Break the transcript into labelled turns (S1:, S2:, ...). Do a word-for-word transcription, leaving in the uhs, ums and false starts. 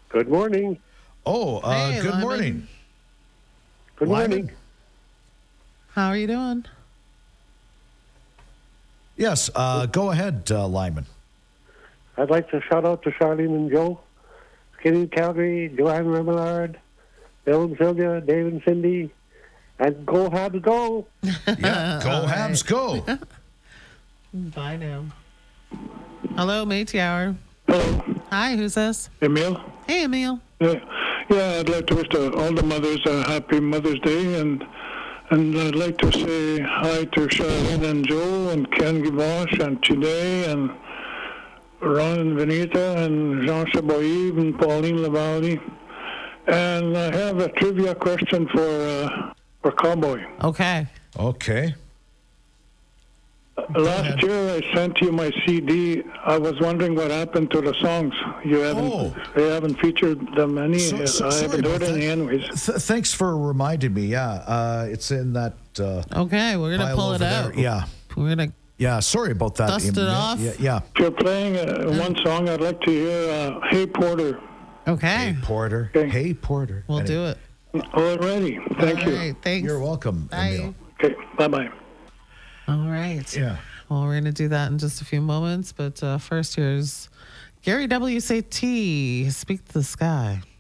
S1: Good morning.
S2: Oh, uh,
S3: Hey,
S2: good
S3: Lyman.
S2: morning.
S1: Good
S2: Lyman?
S1: morning.
S3: How are you doing?
S2: Yes, uh, go ahead, uh, Lyman.
S1: I'd like to shout out to Charlene and Joe, Skinny in Calgary, Joanne Remillard, Bill and Sylvia, Dave and Cindy, and go Habs go.
S2: Yeah, go
S3: All
S2: Habs, go.
S3: Bye now. Hello, Métis Hour.
S4: Hello,
S3: Hi, who's this?
S4: Emil.
S3: Hey, Emil.
S4: Yeah, yeah. I'd like to wish the, all the mothers a happy Mother's Day, and and I'd like to say hi to Charlene and Joe and Ken Gibosh and Chide and Ron and Venita and Jean Chaboyev and Pauline Lavalli. And I have a trivia question for uh, for Cowboy.
S3: Okay.
S2: Okay.
S4: Last year I sent you my C D. I was wondering what happened to the songs. You haven't,
S2: Oh.
S4: they haven't featured them any.
S2: So- so-
S4: I
S2: sorry
S4: haven't heard
S2: about
S4: any
S2: that.
S4: anyways.
S2: Th- thanks for reminding me. Yeah, uh, it's in that uh,
S3: Okay, we're going to
S2: file
S3: pull it
S2: over
S3: out.
S2: there. Yeah,
S3: We're going to.
S2: yeah. Sorry about that.
S3: Dust it
S2: Emil.
S3: off?
S2: Yeah, yeah.
S4: If you're playing uh, one song, I'd like to hear uh, Hey Porter.
S3: Okay.
S2: Hey, Porter.
S4: Okay.
S2: Hey, Porter.
S3: We'll
S2: And
S3: do it.
S4: Already. Thank
S3: All
S4: you.
S3: right, thanks.
S2: You're welcome,
S3: Bye.
S2: Emil.
S4: Okay, bye-bye.
S3: All right.
S2: Yeah.
S3: Well, we're going to do that in just a few moments. But uh, first, here's Gary W. Say T. Speak to the Sky.